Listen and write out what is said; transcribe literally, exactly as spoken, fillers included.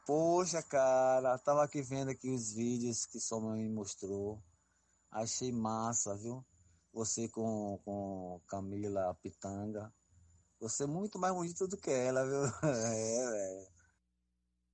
Poxa, cara, tava aqui vendo aqui os vídeos que sua mãe me mostrou. Achei massa, viu? Você com, com Camila Pitanga. Você é muito mais bonito do que ela, viu? É, velho.